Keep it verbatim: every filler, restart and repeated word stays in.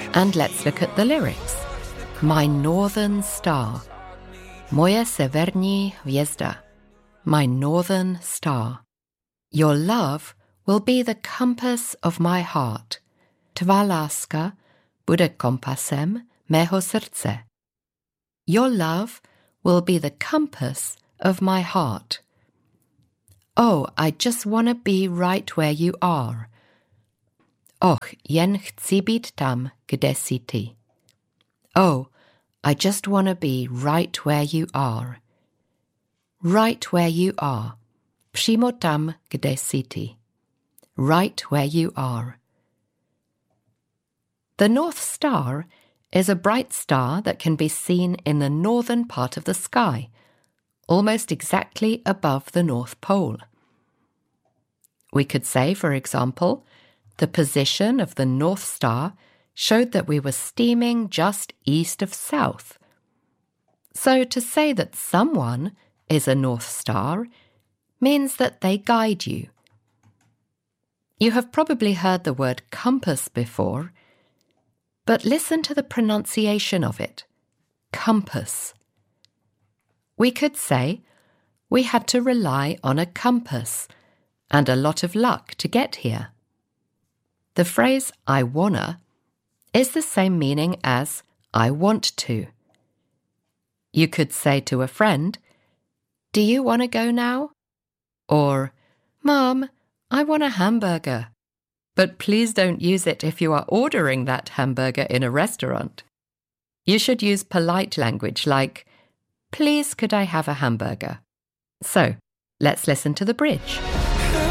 And let's look at the lyrics. My northern star. Moje severní hvězda. My northern star. Your love will be the compass of my heart. Tvá láska bude kompasem mého srdce. Your love will be the compass of my heart. Oh, I just want to be right where you are. Och, jen chci být tam, kde jsi ty. Oh, I just want to be right where you are. Right where you are. Přímo tam, kde jsi ty. Right where you are. The North Star is a bright star that can be seen in the northern part of the sky, almost exactly above the North Pole. We could say, for example, the position of the North Star showed that we were steaming just east of south. So to say that someone is a North Star means that they guide you. You have probably heard the word compass before, but listen to the pronunciation of it. Compass. We could say we had to rely on a compass and a lot of luck to get here. The phrase I wanna is the same meaning as I want to. You could say to a friend, do you want to go now? Or, Mom, I want a hamburger. But please don't use it if you are ordering that hamburger in a restaurant. You should use polite language like, please could I have a hamburger? So, let's listen to the bridge.